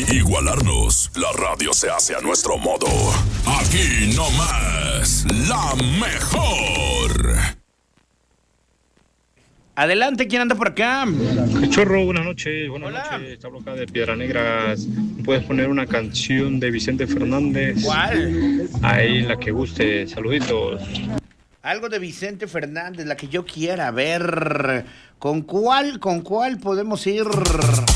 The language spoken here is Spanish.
igualarnos. La radio se hace a nuestro modo. Aquí no más, la mejor. Adelante, ¿quién anda por acá? Cachorro, buenas noches. Buenas noches. Hablo acá de Piedra Negras. ¿Puedes poner una canción de Vicente Fernández? ¿Cuál? Ahí, la que guste. Saluditos. Algo de Vicente Fernández, la que yo quiera. A ver, ¿con cuál podemos ir?